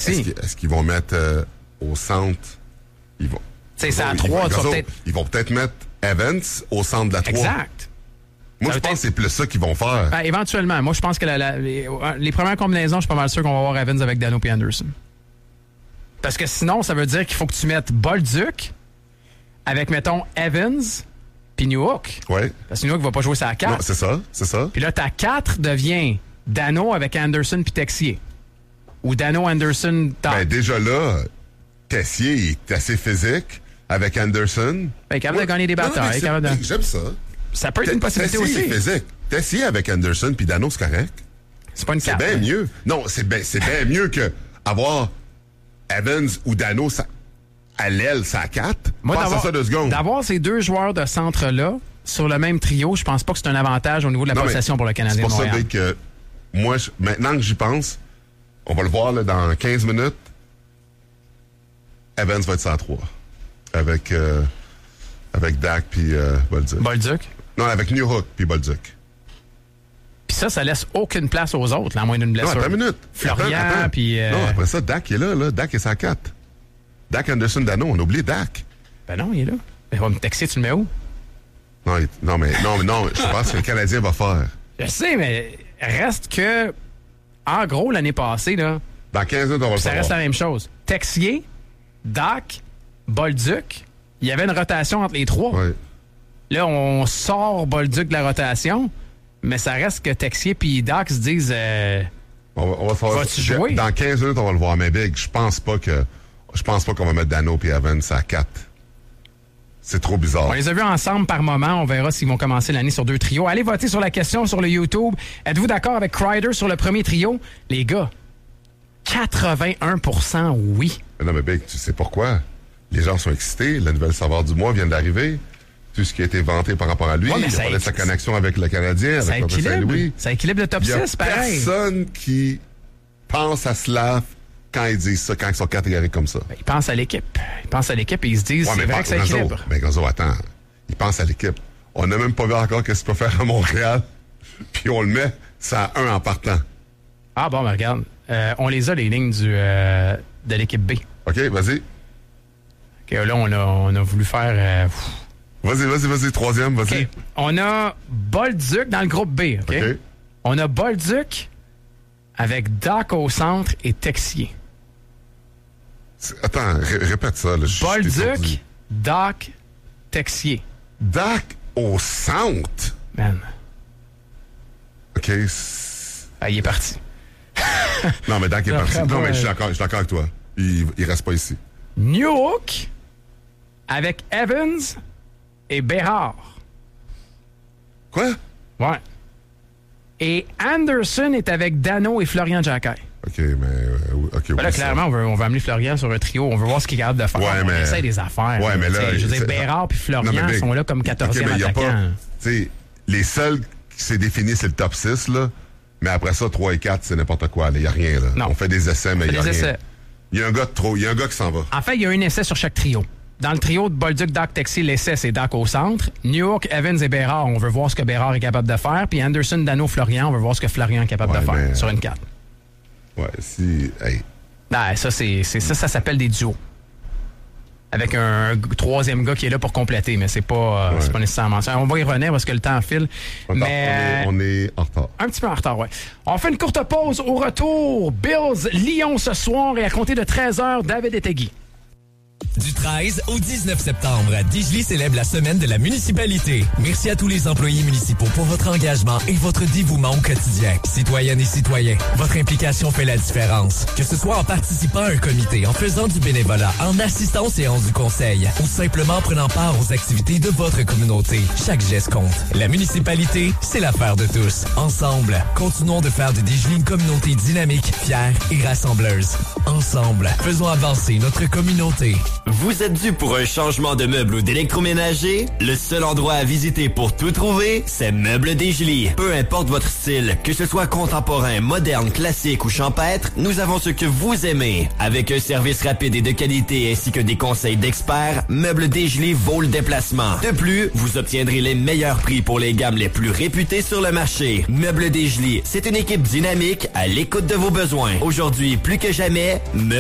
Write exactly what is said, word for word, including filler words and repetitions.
aussi. Est-ce, qu'ils, est-ce qu'ils vont mettre euh, au centre... Ils vont, c'est ça, à ils trois, vont, tu vas autres, peut-être... Ils vont peut-être mettre Evans au centre de la trois. Exact. Moi, Ça je pense être... que c'est plus ça qu'ils vont faire. Ben, éventuellement. Moi, je pense que la, la, les, les premières combinaisons, je suis pas mal sûr qu'on va voir Evans avec Dano et Anderson. Parce que sinon, ça veut dire qu'il faut que tu mettes Bolduc avec, mettons, Evans puis Newhook. Ouais. Parce que Newhook va pas jouer sa quatre. Non, c'est ça, c'est ça. Puis là, ta quatre devient Dano avec Anderson puis Texier. Ou Dano, Anderson, Doc. Ben, déjà là, Tessier il est assez physique avec Anderson. Ben, il est capable ouais. de gagner des batailles. Non, non, de... J'aime ça. Ça peut être une possibilité Tessier aussi. Est physique. Tessier avec Anderson puis Dano, c'est correct. C'est pas une C'est carte. bien hein. mieux. Non, c'est bien c'est bien mieux que avoir Evans ou Dano ça, à l'aile, ça à quatre. Moi, Pense à ça deux secondes. D'avoir ces deux joueurs de centre-là sur le même trio, je pense pas que c'est un avantage au niveau de la non, possession pour le Canadien de Montréal. C'est pour ça que moi, je, maintenant que j'y pense, on va le voir là, dans quinze minutes, Evans va être cent trois. Avec, euh, avec Dak puis euh, Bolduc. Bolduc? Non, avec Newhook puis Bolduc. Puis ça, ça laisse aucune place aux autres, là, à moins d'une blessure. Non, attends une minute. Florian, puis... Euh... Non, après ça, Dak est là, là. Dak est cent quatre. Dak Anderson Dano, on a oublié Dak. Ben non, il est là. Mais va me texter, tu le mets où? Non, il, non, mais non, mais non, je pense que le Canadien va faire. Je sais, mais reste que, en gros, l'année passée, là... Dans quinze minutes, on va le ça savoir. reste la même chose. Texier, Dak, Bolduc, il y avait une rotation entre les trois. Ouais. Là, on sort Bolduc de la rotation, mais ça reste que Texier puis Dak se disent... Euh, on va, on va savoir. Vas-tu jouer? Dans quinze minutes, on va le voir. Mais Big, je pense pas que... Je pense pas qu'on va mettre Dano et Evans à quatre. C'est trop bizarre. On les a vus ensemble par moment. On verra s'ils vont commencer l'année sur deux trios. Allez voter sur la question sur le YouTube. Êtes-vous d'accord avec Kreider sur le premier trio? Les gars, quatre-vingt-un pour cent oui. Mais non, mais Big, tu sais pourquoi? Les gens sont excités. La nouvelle saveur du mois vient d'arriver. Tout ce qui a été vanté par rapport à lui. Ouais, il a parlé de sa connexion avec le Canadien, ça avec le Saint-Louis. Ça équilibre le top six, pareil. Il n'y a personne qui pense à cela quand ils disent ça, quand ils sont catégoriques comme ça. Ben, ils pensent à l'équipe. Ils pensent à l'équipe et ils se disent, ouais, c'est vrai pas, que ça Gonzo, équilibre. Mais Gonzo, attends. Ils pensent à l'équipe. On n'a même pas vu encore qu'est-ce qu'il peut faire à Montréal. Puis on le met, ça à un en partant. Ah bon, ben regarde. Euh, on les a, les lignes du, euh, de l'équipe B. OK, vas-y. OK, là, on a, on a voulu faire... Euh, vas-y, vas-y, vas-y. Troisième, vas-y. OK. On a Bolduc dans le groupe B. OK? OK. On a Bolduc avec Dak au centre et Texier. Attends, ré- répète ça. Là. Bolduc, Dak, Texier. Dak au centre? Man. OK. Ah, il est parti. Non, mais Dak est parti. Après, Non, bon, mais je suis euh... d'accord, je suis d'accord avec toi. Il, il reste pas ici. Newhook avec Evans et Bérard. Quoi? Ouais. Et Anderson est avec Dano et Florian Jacquet. OK, mais... Euh, OK, ben là, oui, clairement, on veut, on veut amener Florian sur un trio. On veut voir ce qu'il est capable de faire. Ouais, on mais... essaie des affaires. Ouais, mais là... Je veux dire, c'est... Bérard puis Florian non, mais, sont là comme quatorzième okay, attaquant. Tu sais, les seuls qui s'est défini, c'est le top six, là. Mais après ça, trois et quatre, c'est n'importe quoi. Il n'y a rien, là. Non. On fait des essais, mais il n'y a rien. Essais. Il y a un gars de trop. Il y a un gars qui s'en va. En fait, il y a un essai sur chaque trio. Dans le trio de Bolduc, Dak, Texier, l'essai, c'est Dak au centre. Newhook, Evans et Bérard, on veut voir ce que Bérard est capable de faire. Puis Anderson, Dano, Florian, on veut voir ce que Florian est capable ouais, de faire mais... sur une quatre. Ouais, si... Hey. Ben, ça, c'est, c'est ça, ça s'appelle des duos. Avec un, un troisième gars qui est là pour compléter, mais c'est pas, euh, ouais. c'est pas nécessairement ça. On va y revenir parce que le temps file. On, mais... on, est, on est en retard. Un petit peu en retard, oui. On fait une courte pause. Au retour, Bills, Lyon ce soir et à compter de treize heures, David Etegui. Du treize au dix-neuf septembre, Digely célèbre la semaine de la municipalité. Merci à tous les employés municipaux pour votre engagement et votre dévouement au quotidien. Citoyennes et citoyens, votre implication fait la différence. Que ce soit en participant à un comité, en faisant du bénévolat, en assistant aux séances du conseil ou simplement en prenant part aux activités de votre communauté, chaque geste compte. La municipalité, c'est l'affaire de tous. Ensemble, continuons de faire de Digely une communauté dynamique, fière et rassembleuse. Ensemble, faisons avancer notre communauté. Vous êtes dû pour un changement de meuble ou d'électroménager? Le seul endroit à visiter pour tout trouver, c'est Meubles Digely. Peu importe votre style, que ce soit contemporain, moderne, classique ou champêtre, nous avons ce que vous aimez. Avec un service rapide et de qualité ainsi que des conseils d'experts, Meubles Digely vaut le déplacement. De plus, vous obtiendrez les meilleurs prix pour les gammes les plus réputées sur le marché. Meubles Digely, c'est une équipe dynamique à l'écoute de vos besoins. Aujourd'hui, plus que jamais, Meubles